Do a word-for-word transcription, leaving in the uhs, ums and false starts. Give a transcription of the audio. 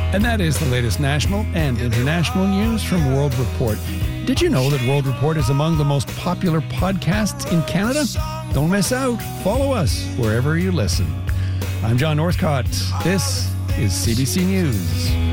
And that is the latest national and international news from World Report. Did you know that World Report is among the most popular podcasts in Canada? Don't miss out. Follow us wherever you listen. I'm John Northcott. This is C B C News.